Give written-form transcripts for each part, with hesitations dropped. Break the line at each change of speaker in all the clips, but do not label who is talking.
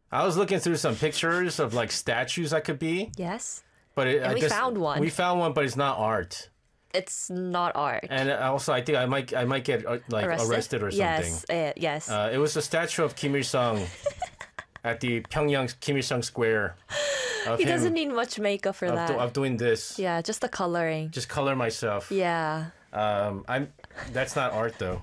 I was looking through some pictures of like statues I could be,
Yes.
but
And we found one.
We found one, but it's not art.
It's not art.
And also, I think I might get like arrested or something.
Yes.
It was a statue of Kim Il Sung at the Pyongyang Kim Il Sung Square.
He doesn't need much makeup for that.
Of doing this.
Yeah, just the coloring.
Just color myself.
Yeah.
That's not art though.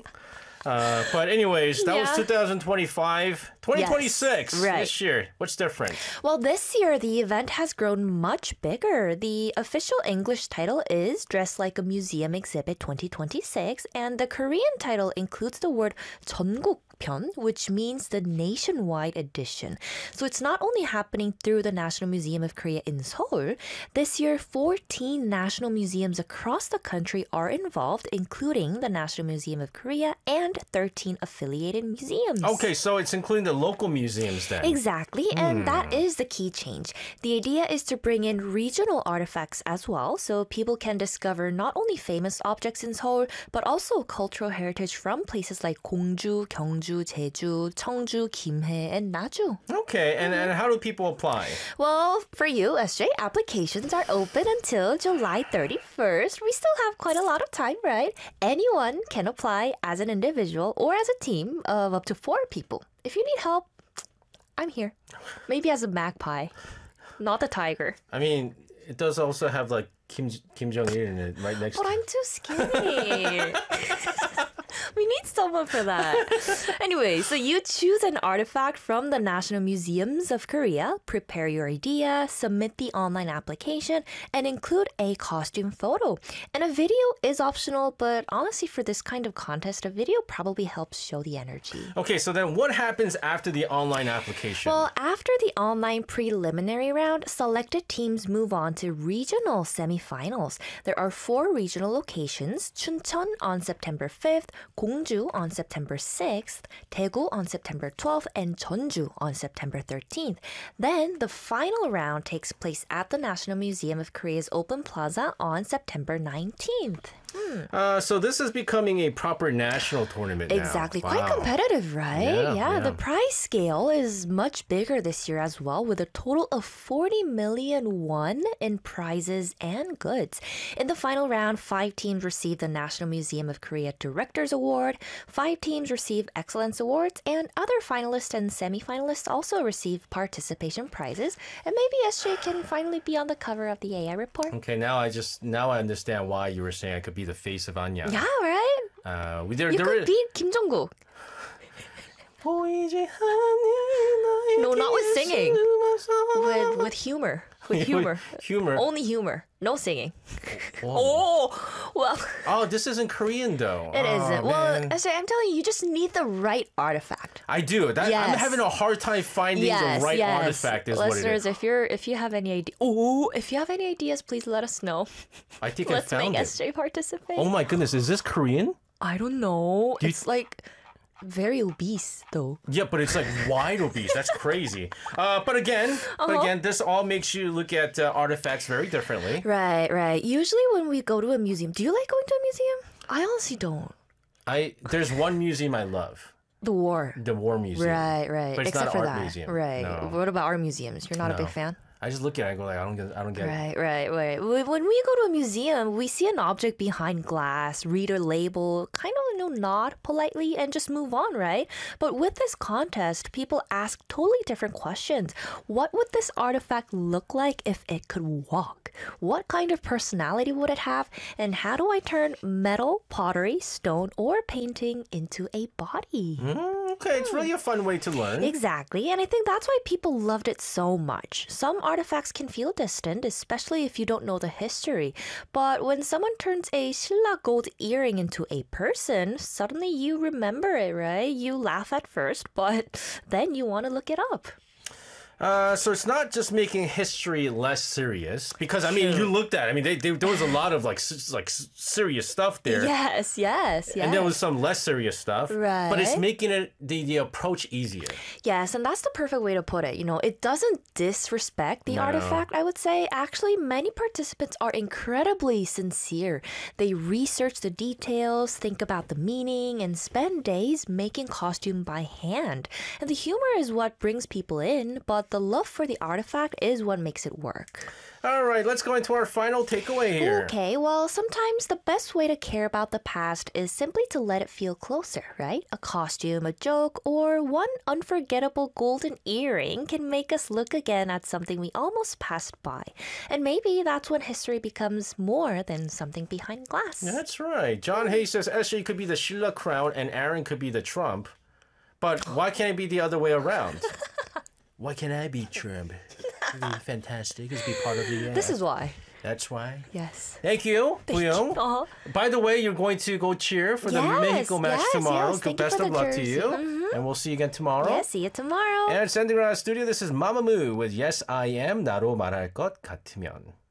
But anyways, that was 2025. 2026
Yes, right.
this year. What's different?
Well, this year the event has grown much bigger. The official English title is Dress Like a Museum Exhibit 2026, and the Korean title includes the word 전국편, which means the nationwide edition. So it's not only happening through the National Museum of Korea in Seoul. This year, 14 national museums across the country are involved, including the National Museum of Korea and 13 affiliated museums.
Okay, so it's including the local museums then.
Exactly, and that is the key change. The idea is to bring in regional artifacts as well, so people can discover not only famous objects in Seoul, but also cultural heritage from places like Gongju, Gyeongju, Jeju, Cheongju, Gimhae, and Naju.
Okay, and how do people apply?
Well, for you, SJ, applications are open until July 31st. We still have quite a lot of time, right? Anyone can apply as an individual or as a team of up to 4 people. If you need help, I'm here. Maybe as a magpie, not the tiger.
I mean, it does also have like Kim Jong-il in it right next
But
to
I'm too skinny. We need someone for that. Anyway, so you choose an artifact from the National Museums of Korea, prepare your idea, submit the online application, and include a costume photo. And a video is optional, but honestly, for this kind of contest, a video probably helps show the energy.
Okay, so then what happens after the online application?
Well, after the online preliminary round, selected teams move on to regional semifinals. There are 4 regional locations: Chuncheon on September 5th, Gongju on September 6th, Daegu on September 12th, and Jeonju on September 13th. Then the final round takes place at the National Museum of Korea's Open Plaza on September 19th.
So this is becoming a proper national tournament now.
Exactly.
Wow.
Quite competitive, right?
Yeah.
The prize scale is much bigger this year as well, with a total of 40 million won in prizes and goods. In the final round, 5 teams received the National Museum of Korea Directors Award, 5 teams received Excellence Awards, and other finalists and semifinalists also received participation prizes. And maybe SJ can finally be on the cover of the AI report.
Okay, now I understand why you were saying I could be the face of Anya.
Yeah, right? You could beat Kim Jong-kook. No, not with singing. With humor. With humor.
Humor.
Only humor. No singing.
Oh.
Well,
Oh, this isn't Korean though.
it
Oh,
isn't. Well,
man.
actually, I'm telling you, you just need the right artifact.
I do. I'm
Yes.
having a hard time finding the right artifact. Is
Listeners,
what it is.
if you have any ideas, please let us know.
I think
Let's
I
make
found it.
SJ participate.
Oh my goodness, is this Korean?
I don't know.
you-
It's like very obese though.
Yeah, but it's like wide obese. That's crazy. But again, this all makes you look at artifacts very differently.
Right. Usually when we go to a museum, do you like going to a museum? I honestly don't.
There's one museum I love,
The war.
the War Museum.
Right.
But it's
Except
not
for
an
that.
art museum.
Right.
No.
What about our museums? You're not a
No.
big fan?
I just look at it and go like, I don't get it.
Right. When we go to a museum, we see an object behind glass, read a label, kind of nod politely and just move on, right? But with this contest, people ask totally different questions. What would this artifact look like if it could walk? What kind of personality would it have? And how do I turn metal, pottery, stone, or painting into a body?
Okay, it's really a fun way to learn.
Exactly, and I think that's why people loved it so much. Some artifacts can feel distant, especially if you don't know the history. But when someone turns a Silla gold earring into a person, suddenly you remember it, right? You laugh at first, but then you want to look it up.
So it's not just making history less serious because I mean you looked at it, I mean there was a lot of like serious stuff there.
Yes.
And there was some less serious stuff.
Right.
But it's making it the approach easier.
Yes, and that's the perfect way to put it. You know, it doesn't disrespect the artifact, I would say. Actually, many participants are incredibly sincere. They research the details, think about the meaning, and spend days making costume by hand. And the humor is what brings people in, but the love for the artifact is what makes it work.
All right, let's go into our final takeaway here.
Okay, well, sometimes the best way to care about the past is simply to let it feel closer, right? A costume, a joke, or one unforgettable golden earring can make us look again at something we almost passed by. And maybe that's when history becomes more than something behind glass.
That's right. John Hayes says SJ could be the Sheila crown and Aaron could be the Trump. But why can't it be the other way around? Why can't I be Trump? It'd be fantastic. It'd be part of the...
This is why.
That's why.
Yes.
Thank you, Buyong.
Uh-huh.
By the way, you're going to go cheer for the
Yes,
Mexico match
yes,
tomorrow.
yes. Thank you
Best
for
of
the
luck to
jersey.
you. And we'll see you again tomorrow.
Yeah, see you tomorrow.
And sending around our studio, this is Mamamoo with Yes, I Am, 나로 말할 것 같으면.